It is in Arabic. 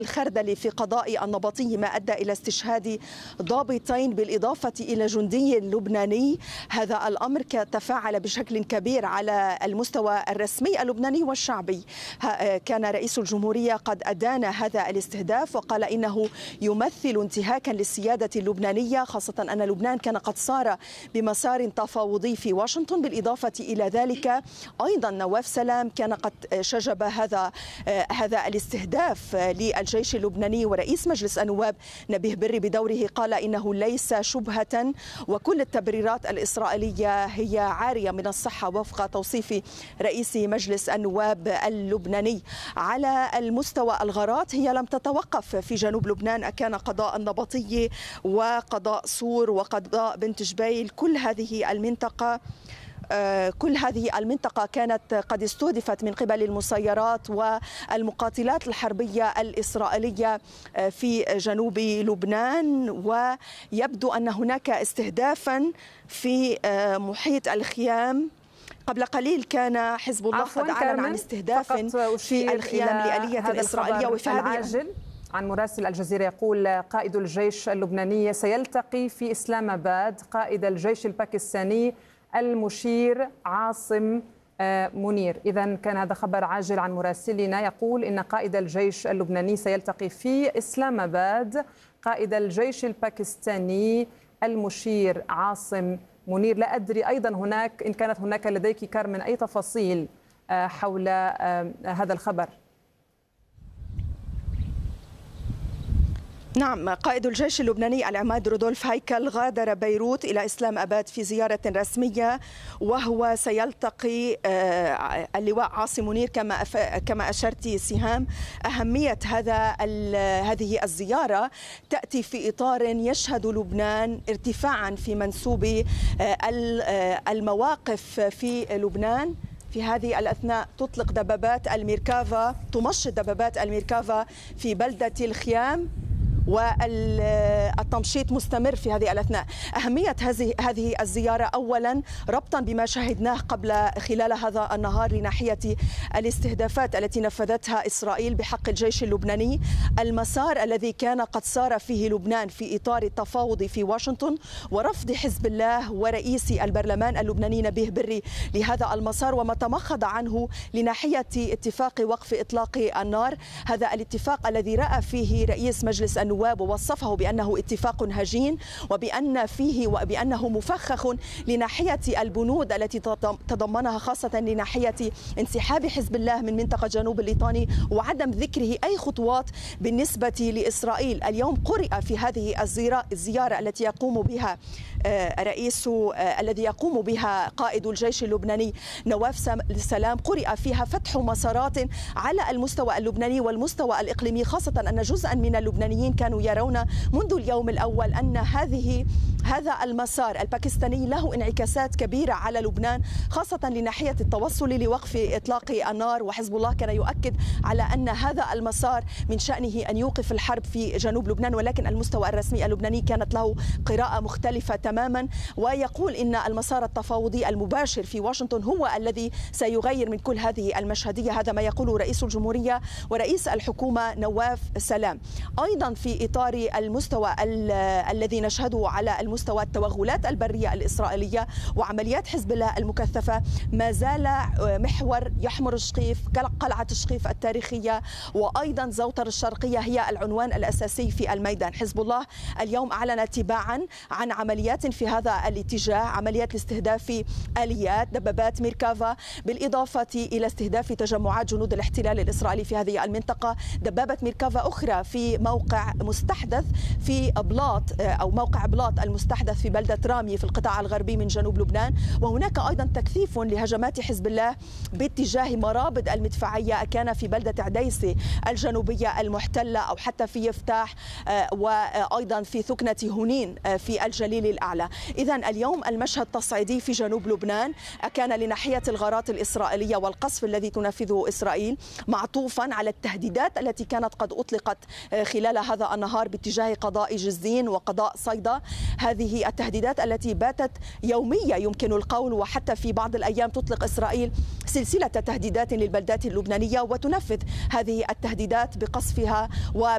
الخردلي في قضاء النبطي ما أدى إلى استشهاد ضابطين بالإضافة إلى جندي لبناني. هذا الأمر تفاعل بشكل كبير على المستوى الرسمي اللبناني والشعبي. كان رئيس الجمهورية قد أدان هذا الاستهداف وقال إنه يمثل انتهاكا للسيادة اللبنانية، خاصة أن لبنان كان قد سار بمسار تفاوضي في واشنطن. بالإضافة إلى ذلك أيضا نواف سلام كان قد شجب هذا الاستهداف للجيش اللبناني، ورئيس مجلس النواب نبيه بري بدوره قال إنه ليس شبهة وكل التبريرات الإسرائيلية هي عارية من الصحة وفق توصيف رئيس مجلس النواب اللبناني. على المستوى الغارات هي لم تتوقف في جنوب لبنان، كان قضاء النبطي وقضاء صور وقضاء بنت جبيل كل هذه المنطقة كانت قد استهدفت من قبل المسيرات والمقاتلات الحربية الإسرائيلية في جنوب لبنان. ويبدو أن هناك استهدافا في محيط الخيام. قبل قليل كان حزب الله قد أعلن عن استهداف في الخيام لآلية إسرائيلية. وفي العاجل عن مراسل الجزيرة يقول قائد الجيش اللبناني سيلتقي في إسلامباد قائد الجيش الباكستاني المشير عاصم منير. إذن كان هذا خبر عاجل عن مراسلنا يقول إن قائد الجيش اللبناني سيلتقي في إسلامباد قائد الجيش الباكستاني المشير عاصم منير. لا أدري أيضا هناك إن كانت هناك لديك كارمن أي تفاصيل حول هذا الخبر. نعم، قائد الجيش اللبناني العماد رودولف هيكل غادر بيروت إلى إسلام أباد في زيارة رسمية، وهو سيلتقي اللواء عاصم منير كما أشرت سهام. أهمية هذه الزيارة تأتي في إطار يشهد لبنان ارتفاعا في منسوب المواقف في لبنان. في هذه الأثناء تطلق دبابات الميركافا، تمشط دبابات الميركافا في بلدة الخيام، والتمشيط مستمر في هذه الأثناء. أهمية هذه الزيارة أولا ربطا بما شاهدناه خلال هذا النهار لناحية الاستهدافات التي نفذتها إسرائيل بحق الجيش اللبناني. المسار الذي كان قد سار فيه لبنان في إطار التفاوض في واشنطن ورفض حزب الله ورئيس البرلمان اللبناني نبيه بري لهذا المسار، وما تمخض عنه لناحية اتفاق وقف إطلاق النار. هذا الاتفاق الذي رأى فيه رئيس مجلس النواب ووصفه بأنه اتفاق هجين وبأنه مفخخ لناحية البنود التي تضمنها، خاصة لناحية انسحاب حزب الله من منطقة جنوب الليطاني وعدم ذكره أي خطوات بالنسبة لإسرائيل. اليوم قرئ في هذه الزيارة التي يقوم بها قائد الجيش اللبناني نواف سلام، قرئ فيها فتح مسارات على المستوى اللبناني والمستوى الإقليمي، خاصة أن جزءا من اللبنانيين كانوا يرون منذ اليوم الأول أن هذا المسار الباكستاني له انعكاسات كبيرة على لبنان، خاصة لناحية التوصل لوقف إطلاق النار. وحزب الله كان يؤكد على أن هذا المسار من شأنه أن يوقف الحرب في جنوب لبنان، ولكن المستوى الرسمي اللبناني كانت له قراءة مختلفة تماما، ويقول إن المسار التفاوضي المباشر في واشنطن هو الذي سيغير من كل هذه المشهدية. هذا ما يقوله رئيس الجمهورية ورئيس الحكومة نواف سلام. أيضا في إطار المستوى الذي نشهده على المستوى التوغلات البرية الإسرائيلية وعمليات حزب الله المكثفة، ما زال محور يحمر الشقيف، قلعة الشقيف التاريخية وأيضا زوطر الشرقية هي العنوان الأساسي في الميدان. حزب الله اليوم أعلن تباعا عن عمليات في هذا الاتجاه، عمليات لاستهداف آليات دبابات ميركافا، بالإضافة إلى استهداف تجمعات جنود الاحتلال الإسرائيلي في هذه المنطقة. دبابة ميركافا أخرى في موقع مستحدث في بلاط أو موقع بلاط المستحدث في بلدة رامي في القطاع الغربي من جنوب لبنان. وهناك أيضا تكثيف لهجمات حزب الله باتجاه مرابط المدفعية، كان في بلدة عديسة الجنوبية المحتلة أو حتى في يفتاح وأيضا في ثكنة هنين في الجليل الأعلى. إذن اليوم المشهد تصعيدي في جنوب لبنان، كان لناحية الغارات الإسرائيلية والقصف الذي تنفذه إسرائيل معطوفا على التهديدات التي كانت قد أطلقت خلال هذا النهار باتجاه قضاء جزين وقضاء صيدا. هذه التهديدات التي باتت يومية يمكن القول، وحتى في بعض الأيام تطلق إسرائيل سلسلة تهديدات للبلدات اللبنانية وتنفذ هذه التهديدات بقصفها